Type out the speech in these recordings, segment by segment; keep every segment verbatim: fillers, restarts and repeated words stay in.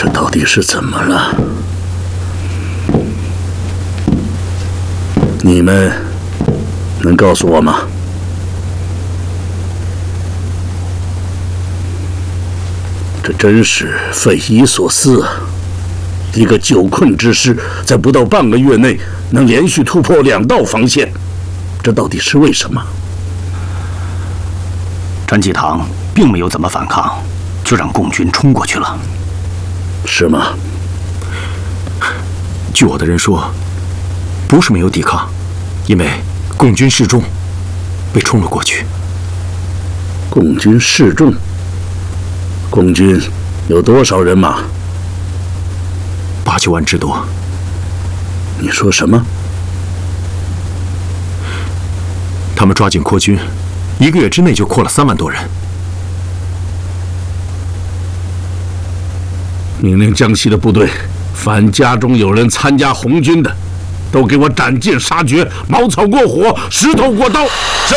这到底是怎么了？你们能告诉我吗？这真是匪夷所思啊！一个久困之师，在不到半个月内能连续突破两道防线，这到底是为什么？ 陈继堂并没有怎么反抗，就让共军冲过去了。 是吗？ 据我的人说，不是没有抵抗，因为共军示众，被冲了过去。 共军示众？共军有多少人马？ 八九万之多。 你说什么？ 他们抓紧扩军，一个月之内就扩了三万多人。 命令江西的部队，凡家中有人参加红军的，都给我斩尽杀绝，茅草过火，石头过刀。是。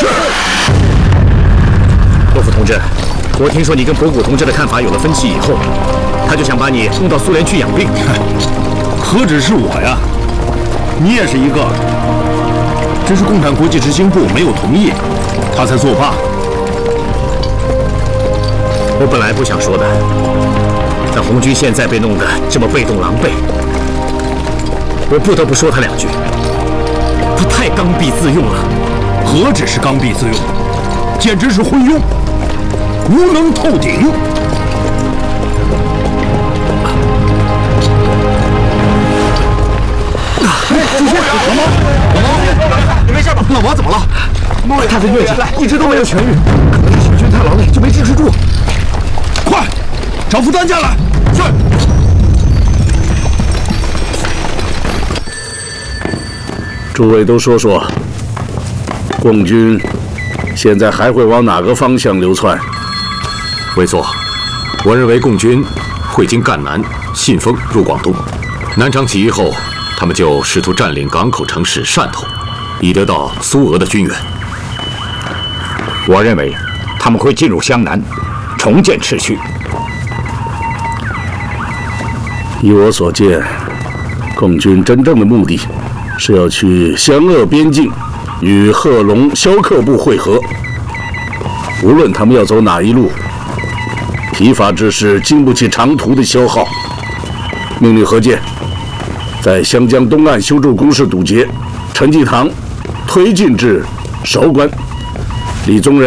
洛夫同志，我听说你跟博古同志的看法有了分歧以后，他就想把你弄到苏联去养病。 何止是我呀，你也是一个。只是共产国际执行部没有同意，他才作罢。 我本来不想说的，但红军现在被弄得这么被动狼狈，我不得不说他两句。他太刚愎自用了。 何止是刚愎自用，简直是昏庸，无能透顶。 主席，老毛，老毛，你没事吧？老毛怎么了？他的疟疾一直都没有痊愈，可能是行军太劳累，就没支持住。 快，找副担架来。是。 诸位都说说，共军现在还会往哪个方向流窜？ 委座，我认为共军会经赣南、信丰入广东。南昌起义后，他们就试图占领港口城市汕头，以得到苏俄的军援。 我认为他们会进入湘南，重建秩序。 依我所见，共军真正的目的是要去湘鄂边境与贺龙萧克部会合。无论他们要走哪一路，疲乏之师经不起长途的消耗。命令何健在湘江东岸修筑工事堵截，陈济棠推进至韶关，李宗仁